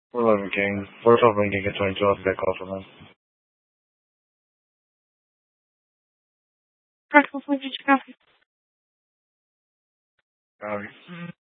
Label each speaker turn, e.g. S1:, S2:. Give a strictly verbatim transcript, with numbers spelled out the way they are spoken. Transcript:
S1: four eleven King. four twelve King at twenty-two. I'll get a call from him.
S2: Practical, did you copy?
S1: Um,